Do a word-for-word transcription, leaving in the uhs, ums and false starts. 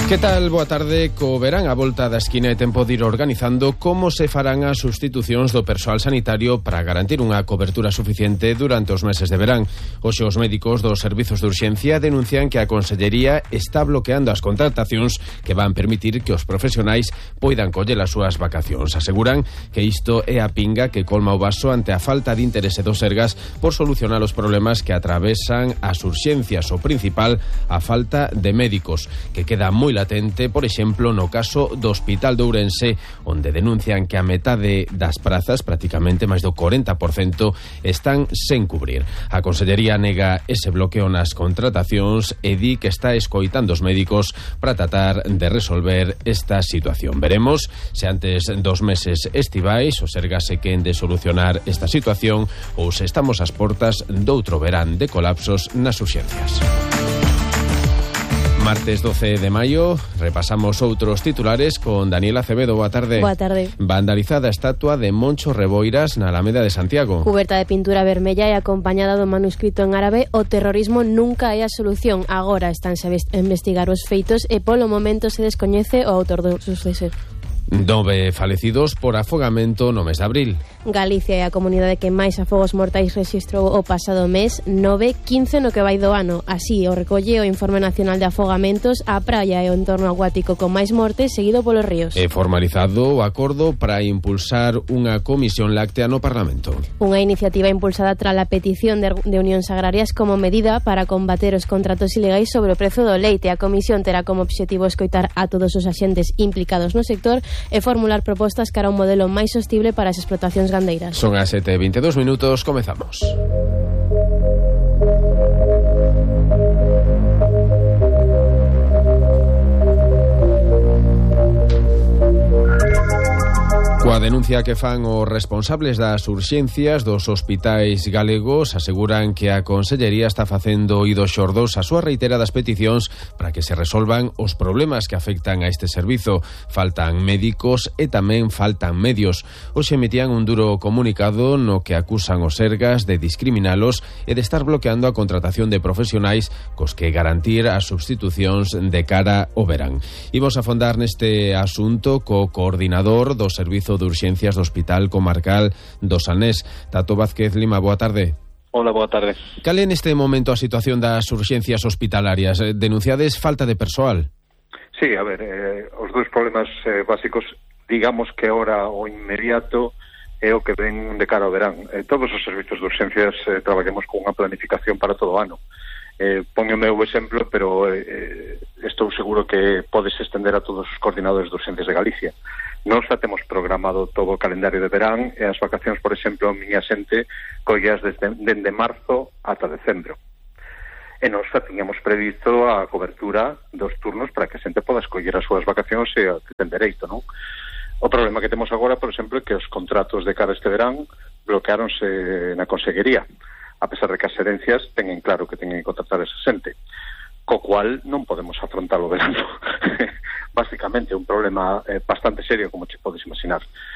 Que tal? Boa tarde. Co verán a volta da esquina é tempo de ir organizando como se farán as sustitucións do persoal sanitario para garantir unha cobertura suficiente durante os meses de verán. Hoxe os médicos dos servizos de urxencia denuncian que a Consellería está bloqueando as contratacións que van permitir que os profesionais poidan coller as súas vacacións. Aseguran que isto é a pinga que colma o vaso ante a falta de interese dos Sergas por solucionar os problemas que atravesan as urxencias. O principal, a falta de médicos, que queda moi latente, por exemplo, no caso do Hospital de Ourense, onde denuncian que a metade das prazas, prácticamente máis do corenta por cento, están sen cubrir. A Consellería nega ese bloqueo nas contratacións e di que está escoitando os médicos para tratar de resolver esta situación. Veremos se antes dos meses estivais o Sergas se queren de solucionar esta situación ou se estamos ás portas doutro verán de colapsos nas urxencias. Martes doce de maio, repasamos outros titulares con Daniela Acevedo. Boa tarde. Boa tarde. Vandalizada a estatua de Moncho Reboiras na Alameda de Santiago. Cuberta de pintura vermella e acompañada do manuscrito en árabe: o terrorismo nunca é a solución. Agora estánse a investigar os feitos e polo momento se descoñece o autor do suceso. Nove falecidos por afogamento no mes de abril. Galicia é a comunidade que máis afogos mortais rexistrou o pasado mes, nove, quince no que vai do ano. Así o recolle o Informe Nacional de Afogamentos. A praia é o entorno acuático con máis mortes, seguido polos ríos. É formalizado o acordo para impulsar unha comisión láctea no Parlamento. Unha iniciativa impulsada tras a petición de, de unións agrarias como medida para combater os contratos ilegais sobre o prezo do leite. A comisión terá como obxectivo escoitar a todos os axentes implicados no sector e formular propostas cara a un modelo máis sostible para as explotacións gandeiras. Son as sete e vinte e dous minutos, comezamos. Coa denuncia que fan os responsables das urxencias dos hospitais galegos, aseguran que a Consellería está facendo oídos xordos as súas reiteradas peticións para que se resolvan os problemas que afectan a este servizo. Faltan médicos e tamén faltan medios. Hoxe emitían un duro comunicado no que acusan os Sergas de discriminalos e de estar bloqueando a contratación de profesionais cos que garantir as substitucións de cara ao verán. Imos afondar neste asunto co coordinador do Servizo de Urxencias do Hospital Comarcal do Salnés, Tato Vázquez Lima. Boa tarde. Hola, boa tarde. Cal é neste momento a situación das urxencias hospitalarias? Denunciades falta de persoal? Sí, a ver, eh, os dois problemas eh, básicos, digamos que ahora o inmediato é o que ven de cara ao verán. Eh, todos os servizos de urxencias eh, traballamos con unha planificación para todo o ano. Eh, pongo o meu exemplo, pero eh, estou seguro que podes estender a todos os coordinadores de urxencias de Galicia. Nós xa temos programado todo o calendario de verán e as vacacións, por exemplo, a miña xente collas desde, desde marzo ata decembro. E nós xa tiñamos previsto a cobertura dos turnos para que a xente poda escoller as súas vacacións e que ten dereito, non? O problema que temos agora, por exemplo, é que os contratos de cara a este verán bloqueáronse na Consellería, a pesar de que as herencias teñen claro que teñen que contratar esa xente, co cual non podemos afrontar o verano. Básicamente, un problema eh, bastante serio, como che podes imaginar.